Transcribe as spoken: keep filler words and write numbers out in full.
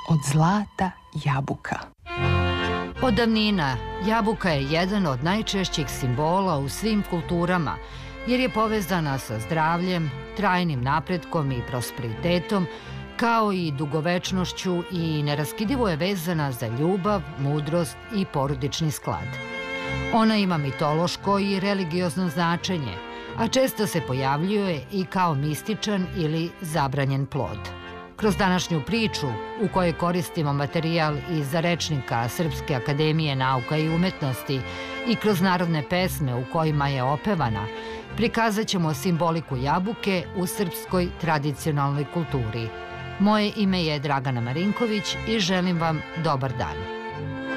od zlata jabuka. Od davnina, jabuka je jedan od najčešćih simbola u svim kulturama, jer je povezana sa zdravljem, trajnim napretkom i prosperitetom, kao i dugovečnošću i neraskidivo je vezana za ljubav, mudrost i porodični sklad. Ona ima mitološko i religiozno značenje, a često se pojavljuje i kao mističan ili zabranjen plod. Kroz današnju priču, u kojoj koristimo materijal iz rečnika Srpske akademije nauka i umetnosti i kroz narodne pesme u kojima je opevana, prikazat ćemo simboliku jabuke u srpskoj tradicionalnoj kulturi. Moje ime je Dragana Marinković i želim vam dobar dan.